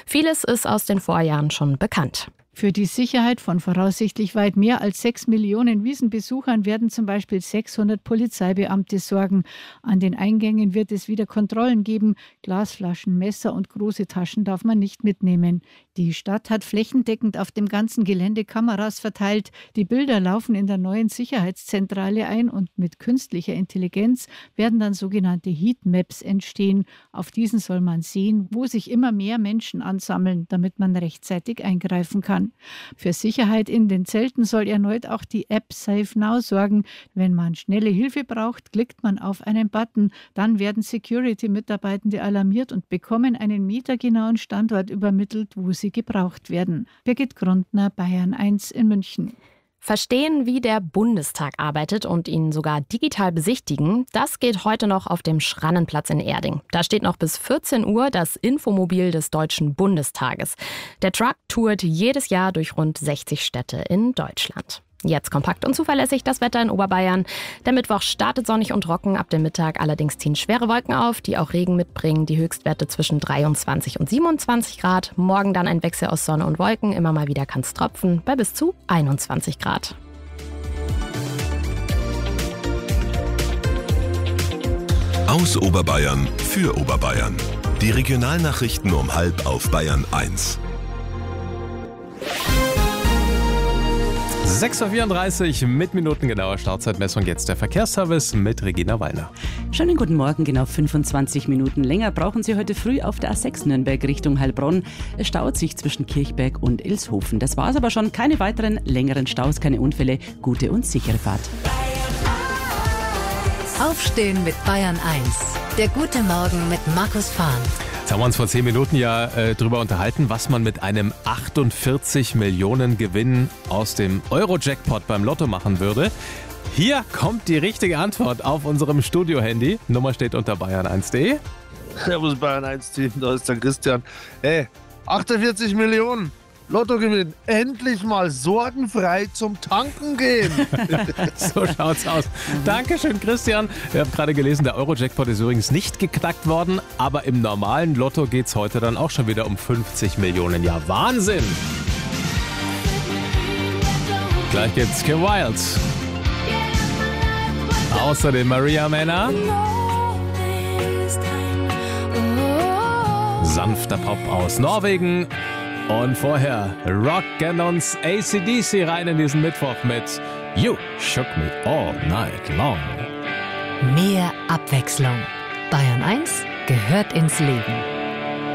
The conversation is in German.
Vieles ist aus den Vorjahren schon bekannt. Für die Sicherheit von voraussichtlich weit mehr als 6 Millionen Wiesenbesuchern werden zum Beispiel 600 Polizeibeamte sorgen. An den Eingängen wird es wieder Kontrollen geben. Glasflaschen, Messer und große Taschen darf man nicht mitnehmen. Die Stadt hat flächendeckend auf dem ganzen Gelände Kameras verteilt. Die Bilder laufen in der neuen Sicherheitszentrale ein und mit künstlicher Intelligenz werden dann sogenannte Heatmaps entstehen. Auf diesen soll man sehen, wo sich immer mehr Menschen ansammeln, damit man rechtzeitig eingreifen kann. Für Sicherheit in den Zelten soll erneut auch die App Safe Now sorgen. Wenn man schnelle Hilfe braucht, klickt man auf einen Button. Dann werden Security-Mitarbeitende alarmiert und bekommen einen metergenauen Standort übermittelt, wo sie gebraucht werden. Birgit Grundner, Bayern 1 in München. Verstehen, wie der Bundestag arbeitet und ihn sogar digital besichtigen, das geht heute noch auf dem Schrannenplatz in Erding. Da steht noch bis 14 Uhr das Infomobil des Deutschen Bundestages. Der Truck tourt jedes Jahr durch rund 60 Städte in Deutschland. Jetzt kompakt und zuverlässig das Wetter in Oberbayern. Der Mittwoch startet sonnig und trocken, ab dem Mittag allerdings ziehen schwere Wolken auf, die auch Regen mitbringen. Die Höchstwerte zwischen 23 und 27 Grad. Morgen dann ein Wechsel aus Sonne und Wolken, immer mal wieder kann es tropfen, bei bis zu 21 Grad. Aus Oberbayern für Oberbayern. Die Regionalnachrichten um 12:30 auf Bayern 1. 6:34 mit minutengenauer Startzeitmessung. Jetzt der Verkehrsservice mit Regina Wallner. Schönen guten Morgen, genau 25 Minuten länger brauchen Sie heute früh auf der A6 Nürnberg Richtung Heilbronn. Es staut sich zwischen Kirchberg und Ilshofen. Das war's aber schon. Keine weiteren längeren Staus, keine Unfälle. Gute und sichere Fahrt. Aufstehen mit Bayern 1. Der gute Morgen mit Markus Fahn. Jetzt haben wir uns vor 10 Minuten ja drüber unterhalten, was man mit einem 48 Millionen Gewinn aus dem Euro-Jackpot beim Lotto machen würde. Hier kommt die richtige Antwort auf unserem Studio-Handy. Nummer steht unter bayern1.de. Servus Bayern 1 Team, da ist der Christian. Hey, 48 Millionen. Lottogewinn. Endlich mal sorgenfrei zum Tanken gehen. So schaut's aus. Dankeschön, Christian. Wir haben gerade gelesen, der Euro-Jackpot ist übrigens nicht geknackt worden, aber im normalen Lotto geht's heute dann auch schon wieder um 50 Millionen. Ja, Wahnsinn! Gleich gibt's Kim Wilde. Außerdem Maria Männer. Sanfter Pop aus Norwegen. Und vorher rocken uns AC/DC rein in diesen Mittwoch mit You Shook Me All Night Long. Mehr Abwechslung. Bayern 1 gehört ins Leben.